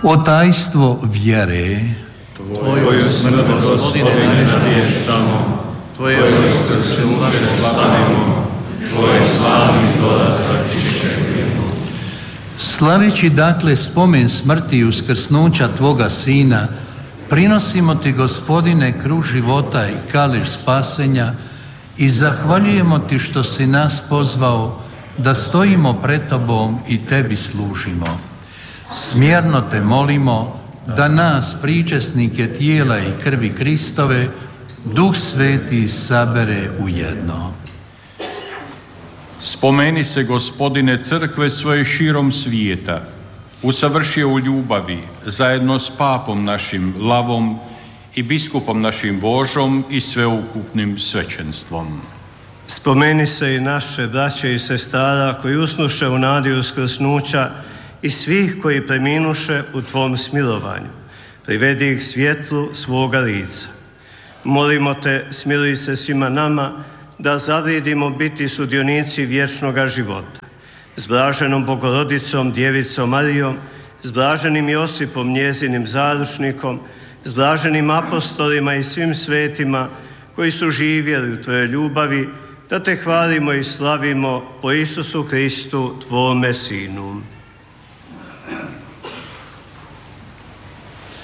O tajstvo vjere, Tvoju smrt, Gospodine, ne naviještamo, Tvoje uskrsnuće slavimo, Tvoje slavni dolazak iščekujemo. slaveći dakle spomen smrti i uskrsnuća Tvoga Sina, prinosimo Ti, Gospodine, kruh života i kališ spasenja i zahvaljujemo Ti što si nas pozvao da stojimo pred Tobom i Tebi služimo. Smjerno Te molimo da nas, pričesnike tijela i krvi Kristove, Duh Sveti sabere u jedno. Spomeni se, Gospodine, crkve svoje širom svijeta, usavrši u ljubavi, zajedno s papom našim Lavom i biskupom našim Božom i sveukupnim svećenstvom. Spomeni se i naše braće i sestara koji usnuše u nadi uskrsnuća i svih koji preminuše u Tvom smilovanju. Privedi ih svjetlu svoga lica. Molimo Te, smiluj se svima nama, da zavridimo biti sudionici vječnoga života. S blaženom Bogorodicom, Djevicom Marijom, s blaženim Josipom, njezinim zaručnikom, s blaženim apostolima i svim svetima koji su živjeli u Tvojoj ljubavi, da Te hvalimo i slavimo po Isusu Kristu, Tvome Sinu.